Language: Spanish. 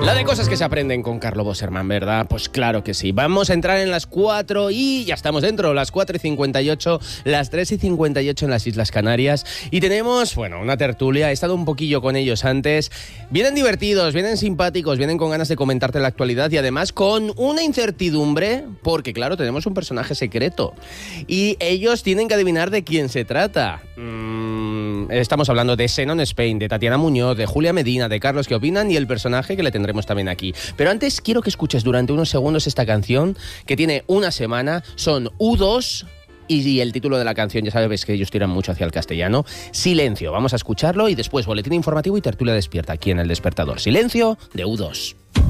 La de cosas que se aprenden con Carlo Bosserman, ¿verdad? Pues claro que sí. Vamos a entrar en las 4 y ya estamos dentro. Las 4:58, las 3:58 en las Islas Canarias. Y tenemos, bueno, una tertulia. He estado un poquillo con ellos antes. Vienen divertidos, vienen simpáticos, vienen con ganas de comentarte la actualidad y además con una incertidumbre, porque claro, tenemos un personaje secreto. Y ellos tienen que adivinar de quién se trata. Estamos hablando de Xenon Spain, de Tatiana Muñoz, de Julia Medina, de Carlos ¿Qué opinan? Y el personaje que le tendremos también aquí. Pero antes quiero que escuches durante unos segundos esta canción que tiene una semana, son U2 y el título de la canción, ya sabes que ellos tiran mucho hacia el castellano, Silencio. Vamos a escucharlo y después boletín informativo y tertulia despierta aquí en El Despertador. Silencio de U2.